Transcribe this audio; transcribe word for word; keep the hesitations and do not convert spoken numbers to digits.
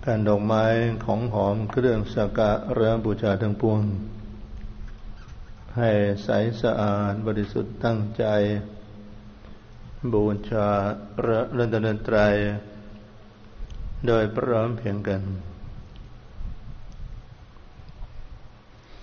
การดอกไม้ของหอมเครื่องสักการะบูชาทั้งปวงให้ใสสะอาดบริสุทธิ์ตั้งใจบูชาพระรัตนตรัยโดยพร้อมเพรียงกัน